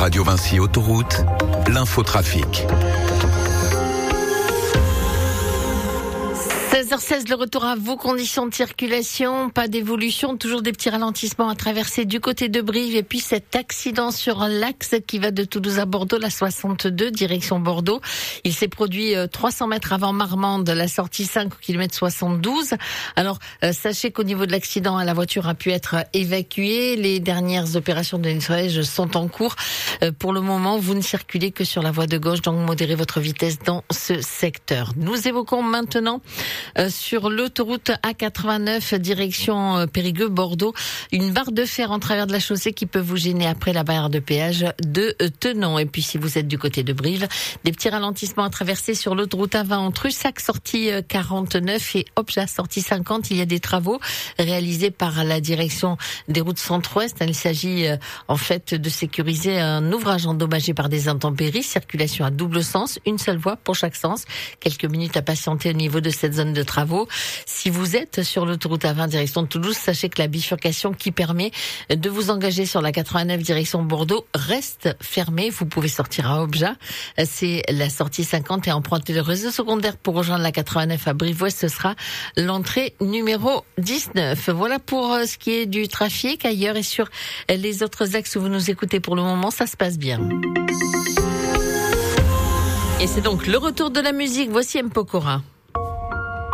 Radio Vinci Autoroute, l'infotrafic. 16h16, le retour à vos conditions de circulation, pas d'évolution, toujours des petits ralentissements à traverser du côté de Brive et puis cet accident sur l'axe qui va de Toulouse à Bordeaux, la 62, direction Bordeaux. Il s'est produit 300 mètres avant Marmande, la sortie 5 au kilomètre 72. Alors, sachez qu'au niveau de l'accident, la voiture a pu être évacuée. Les dernières opérations de nettoyage sont en cours. Pour le moment, vous ne circulez que sur la voie de gauche, donc modérez votre vitesse dans ce secteur. Nous évoquons maintenant sur l'autoroute A89 direction Périgueux-Bordeaux, une barre de fer en travers de la chaussée qui peut vous gêner après la barrière de péage de Tenon. Et puis si vous êtes du côté de Brive, des petits ralentissements à traverser sur l'autoroute A20 entre Ussac sortie 49 et Obja sortie 50. Il y a des travaux réalisés par la direction des routes centre-ouest. Il s'agit en fait de sécuriser un ouvrage endommagé par des intempéries. Circulation à double sens, une seule voie pour chaque sens. Quelques minutes à patienter au niveau de cette zone de travaux. Si vous êtes sur l'autoroute A20 direction de Toulouse, sachez que la bifurcation qui permet de vous engager sur la 89 direction Bordeaux reste fermée. Vous pouvez sortir à Obja. C'est la sortie 50 et emprunter le réseau secondaire pour rejoindre la 89 à Brive-Ouest. Ce sera l'entrée numéro 19. Voilà pour ce qui est du trafic. Ailleurs et sur les autres axes où vous nous écoutez pour le moment, ça se passe bien. Et c'est donc le retour de la musique. Voici M. Pokora.